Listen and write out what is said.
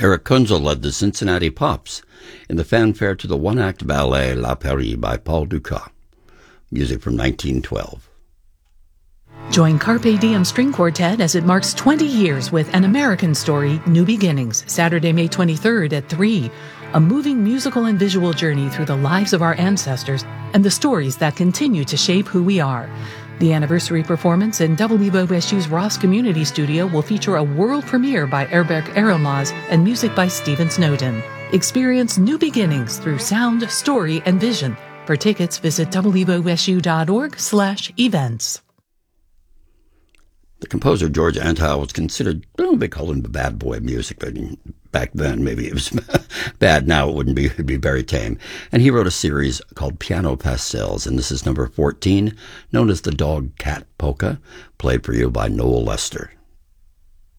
Eric Kunzel led the Cincinnati Pops in the fanfare to the one-act ballet La Paris by Paul Dukas. Music from 1912. Join Carpe Diem String Quartet as it marks 20 years with An American Story, New Beginnings, Saturday, May 23rd at 3. A moving musical and visual journey through the lives of our ancestors and the stories that continue to shape who we are. The anniversary performance in WOSU's Ross Community Studio will feature a world premiere by Erberk Erilmaz and music by Stephen Snowden. Experience new beginnings through sound, story, and vision. For tickets, visit wosu.org/events. The composer George Antheil was considered, they call him bad boy music, but back then maybe it was bad. Now it wouldn't be, it'd be very tame. And he wrote a series called Piano Pastels, and this is number 14, known as the Dog Cat Polka, played for you by Noel Lester.